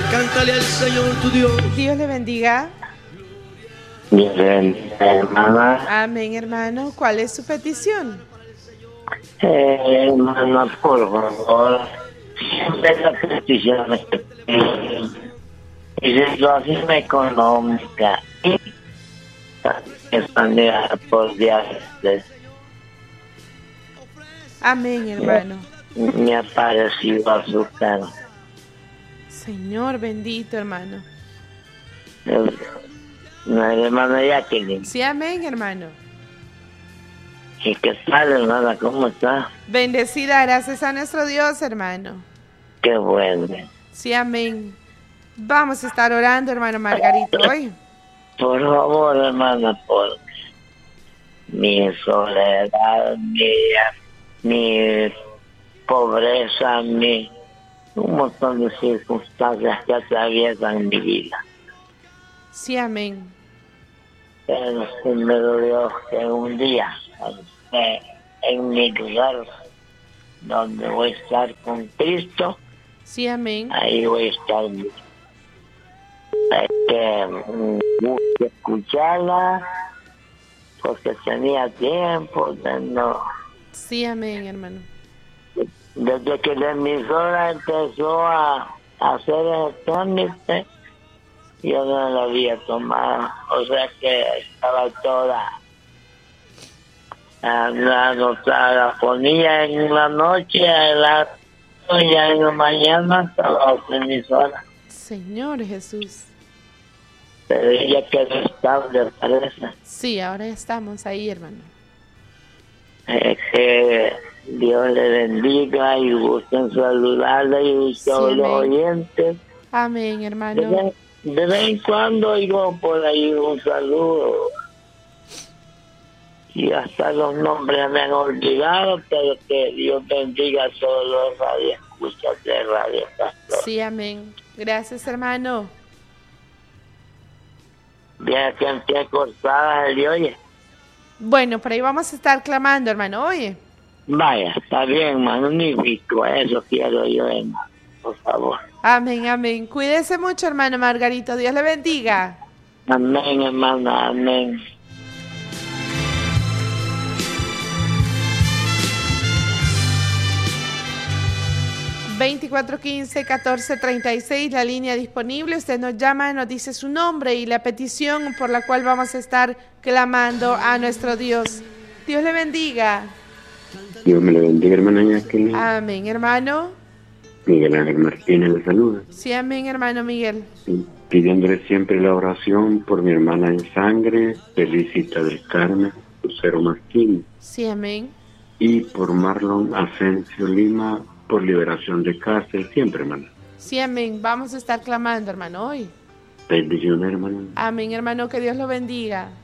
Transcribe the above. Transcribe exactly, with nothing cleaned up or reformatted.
cántale al Señor tu Dios. Dios le bendiga. Bien, hermana. Amén, hermano. ¿Cuál es su petición? Eh, hermana, por favor, siempre la petición es que y situación económica y expandir por diabetes. Amén, hermano. Me ha parecido azúcar. Señor bendito, hermano. El, la hermana Jacqueline. Sí, amén, hermano. ¿Y qué tal, hermana? ¿Cómo está? Bendecida, gracias a nuestro Dios, hermano. Qué bueno. Sí, amén. Vamos a estar orando, hermano Margarito, hoy. Por favor, hermana, por mi soledad, mi, mi pobreza, mi, un montón de circunstancias que atraviesan mi vida. Sí, amén. Pero sí me dolió que un día, eh, en mi lugar, donde voy a estar con Cristo, sí, amén. Ahí voy a estar. Hay que mm, escucharla, porque tenía tiempo de no. Sí, amén, hermano. Desde que la emisora empezó a, a hacer el trámite, yo no la había tomado, o sea que estaba toda anotada, ponía en la noche, a la, ya en la mañana estaba la emisora. Señor Jesús. Pero ella quedó estable, parece. Sí, ahora estamos ahí, hermano. Eh, que Dios le bendiga y gusten saludarle y Sí, todos los amén. oyentes. Amén, De hermano. vez, de vez en cuando oigo por ahí un saludo. Y hasta los nombres me han olvidado, pero que Dios bendiga a todos los radioescuchas de Radio Pastor. Sí, amén. Gracias, hermano. Bien, gente cortada el de oye. Bueno, por ahí vamos a estar clamando, hermano. Oye. Vaya, está bien, magnífico. Eso quiero yo, hermano. Por favor. Amén, amén. Cuídese mucho, hermano Margarito. Dios le bendiga. Amén, hermana. Amén. veinticuatro quince catorce treinta y seis, la línea disponible. Usted nos llama, nos dice su nombre y la petición por la cual vamos a estar clamando a nuestro Dios. Dios le bendiga. Dios me le bendiga, hermana Jacqueline. Amén, hermano. Miguel Ángel Martínez le saluda. Sí, amén, hermano Miguel. Sí, pidiéndole siempre la oración por mi hermana en sangre, Felicita del Carmen, Lucero Martínez. Sí, amén. Y por Marlon Asensio Lima, por liberación de cárcel, siempre, hermano. Sí, amén. Vamos a estar clamando, hermano, hoy. Bendiciones, hermano. Amén, hermano, que Dios lo bendiga.